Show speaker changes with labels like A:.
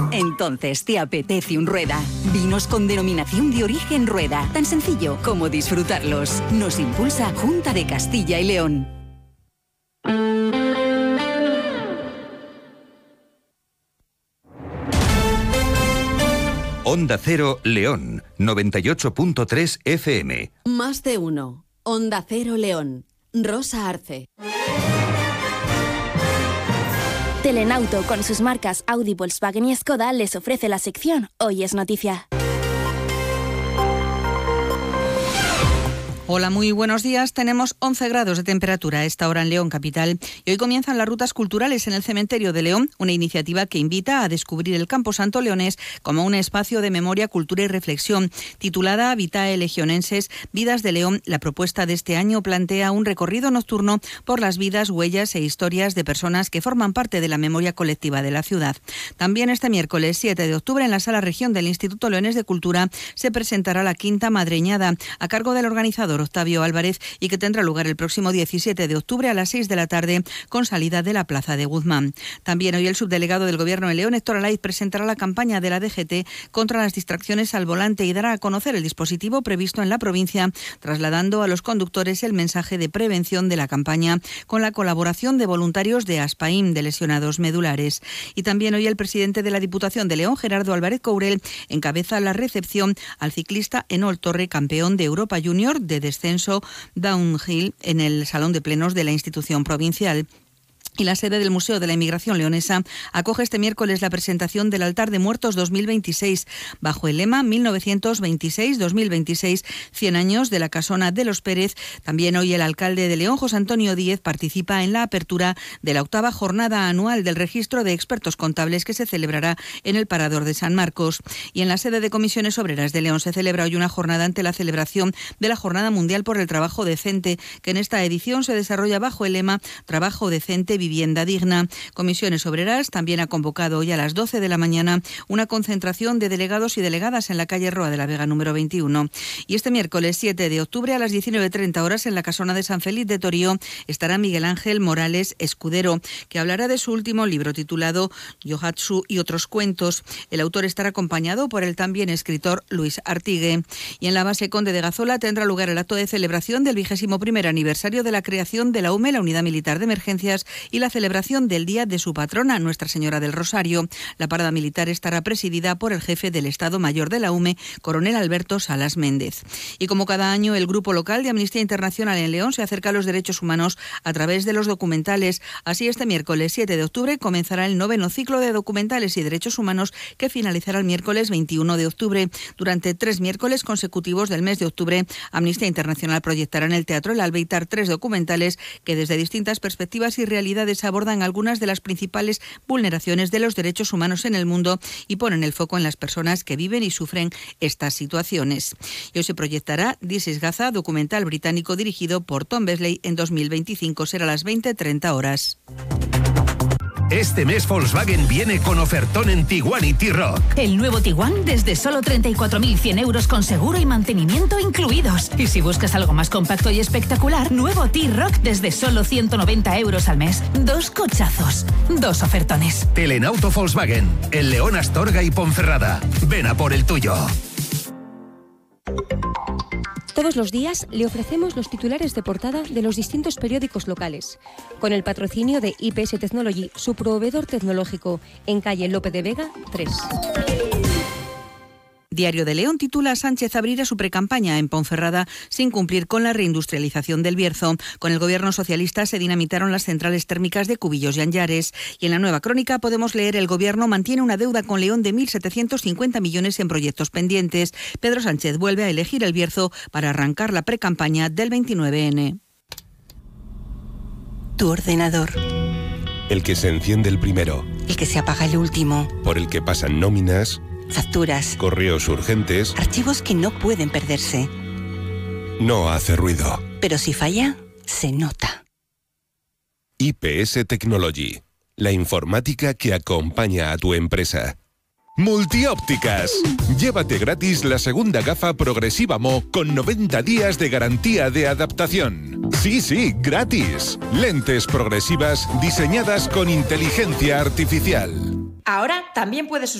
A: Entonces te apetece un Rueda. Vinos con denominación de origen Rueda. Tan sencillo como disfrutarlos. Nos impulsa Junta de Castilla y León.
B: Onda Cero León, 98.3 FM.
C: Más de uno. Onda Cero León. Rosa Arce.
D: Telenauto, con sus marcas Audi, Volkswagen y Skoda, les ofrece la sección Hoy es Noticia.
E: Hola, muy buenos días. Tenemos 11 grados de temperatura a esta hora en León capital y hoy comienzan las rutas culturales en el Cementerio de León, una iniciativa que invita a descubrir el Camposanto leonés como un espacio de memoria, cultura y reflexión. Titulada Vitae Legionenses, Vidas de León, la propuesta de este año plantea un recorrido nocturno por las vidas, huellas e historias de personas que forman parte de la memoria colectiva de la ciudad. También este miércoles 7 de octubre en la Sala Región del Instituto Leonés de Cultura se presentará la Quinta Madreñada a cargo del organizador Octavio Álvarez y que tendrá lugar el próximo 17 de octubre a las 6 de la tarde con salida de la Plaza de Guzmán. También hoy el subdelegado del Gobierno de León, Héctor Alaiz, presentará la campaña de la DGT contra las distracciones al volante y dará a conocer el dispositivo previsto en la provincia, trasladando a los conductores el mensaje de prevención de la campaña con la colaboración de voluntarios de Aspaim, de lesionados medulares. Y también hoy el presidente de la Diputación de León, Gerardo Álvarez Courel, encabeza la recepción al ciclista Enol Torre, campeón de Europa Junior de descenso downhill en el Salón de Plenos de la institución provincial. Y la sede del Museo de la Inmigración Leonesa acoge este miércoles la presentación del Altar de Muertos 2026, bajo el lema 1926-2026, 100 años de la casona de los Pérez. También hoy el alcalde de León, José Antonio Díez, participa en la apertura de la 8ª jornada anual del registro de expertos contables que se celebrará en el Parador de San Marcos. Y en la sede de Comisiones Obreras de León se celebra hoy una jornada ante la celebración de la Jornada Mundial por el Trabajo Decente, que en esta edición se desarrolla bajo el lema Trabajo Decente, Vivienda Digna. Comisiones Obreras también ha convocado hoy a las 12 de la mañana una concentración de delegados y delegadas en la calle Roa de la Vega número 21. Y este miércoles 7 de octubre a las 19:30 horas en la casona de San Félix de Torío estará Miguel Ángel Morales Escudero, que hablará de su último libro titulado Yohatsu y otros cuentos. El autor estará acompañado por el también escritor Luis Artigue. Y en la base Conde de Gazola tendrá lugar el acto de celebración del 21º aniversario de la creación de la UME, la Unidad Militar de Emergencias, y la celebración del Día de su patrona, Nuestra Señora del Rosario. La parada militar estará presidida por el jefe del Estado Mayor de la UME, coronel Alberto Salas Méndez. Y como cada año, el grupo local de Amnistía Internacional en León se acerca a los derechos humanos a través de los documentales. Así, este miércoles 7 de octubre comenzará el 9º ciclo de documentales y derechos humanos que finalizará el miércoles 21 de octubre. Durante 3 miércoles consecutivos del mes de octubre, Amnistía Internacional proyectará en el Teatro El Albéitar 3 documentales que desde distintas perspectivas y realidades abordan algunas de las principales vulneraciones de los derechos humanos en el mundo y ponen el foco en las personas que viven y sufren estas situaciones. Y hoy se proyectará This is Gaza, documental británico dirigido por Tom Besley en 2025. Será a las 20:30 horas.
F: Este mes Volkswagen viene con ofertón en Tiguan y T-Roc.
G: El nuevo Tiguan desde solo 34.100 euros con seguro y mantenimiento incluidos. Y si buscas algo más compacto y espectacular, nuevo T-Roc desde solo 190 euros al mes. 2 cochazos, 2 ofertones.
F: Telenauto Volkswagen, en León, Astorga y Ponferrada. Ven a por el tuyo.
H: Todos los días le ofrecemos los titulares de portada de los distintos periódicos locales, con el patrocinio de IPS Technology, su proveedor tecnológico, en calle Lope de Vega 3.
E: Diario de León titula: Sánchez abrirá su precampaña en Ponferrada sin cumplir con la reindustrialización del Bierzo. Con el gobierno socialista se dinamitaron las centrales térmicas de Cubillos y Anllares. Y en la Nueva Crónica podemos leer: el gobierno mantiene una deuda con León de 1.750 millones en proyectos pendientes. Pedro Sánchez vuelve a elegir el Bierzo para arrancar la precampaña del 29N.
I: Tu ordenador.
J: El que se enciende el primero.
I: El que se apaga el último.
J: Por el que pasan nóminas,
I: facturas,
J: correos urgentes,
I: archivos que no pueden perderse.
J: No hace ruido.
I: Pero si falla, se nota.
J: IPS Technology, la informática que acompaña a tu empresa. Multiópticas. Llévate gratis la segunda gafa progresiva Mo con 90 días de garantía de adaptación. Sí, gratis. Lentes progresivas diseñadas con inteligencia artificial.
K: Ahora también puedes